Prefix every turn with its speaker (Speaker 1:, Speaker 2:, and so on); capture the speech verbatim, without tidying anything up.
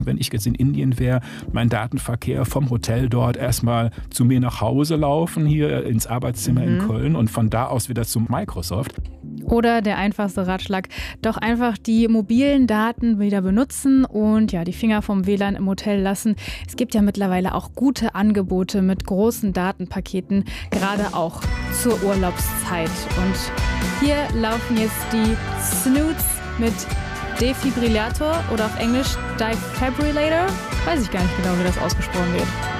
Speaker 1: Wenn ich jetzt in Indien wäre, mein Datenverkehr vom Hotel dort erstmal zu mir nach Hause laufen, hier ins Arbeitszimmer mhm. in Köln und von da aus wieder zu Microsoft.
Speaker 2: Oder der einfachste Ratschlag, doch einfach die mobilen Daten wieder benutzen und ja, die Finger vom W L A N im Hotel lassen. Es gibt ja mittlerweile auch gute Angebote mit großen Datenpaketen, gerade auch zur Urlaubszeit. Und hier laufen jetzt die Snoots mit Defibrillator oder auf Englisch Defibrillator. Weiß ich gar nicht genau, wie das ausgesprochen wird.